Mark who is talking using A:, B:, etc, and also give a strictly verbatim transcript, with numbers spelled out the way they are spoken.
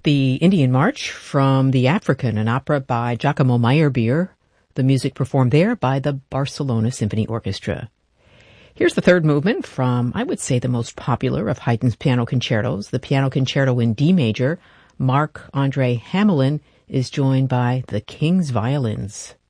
A: The Indian March from the African, an opera by Giacomo Meyerbeer. The music performed there by the Barcelona Symphony Orchestra. Here's the third movement from, I would say, the most popular of Haydn's piano concertos, the Piano Concerto in D major. Marc-Andre Hamelin is joined by the King's Violins.